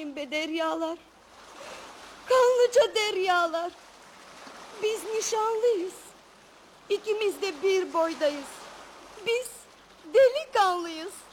pembe deryalar, kanlıca deryalar. Biz nişanlıyız, İkimiz de bir boydayız. Biz delikanlıyız.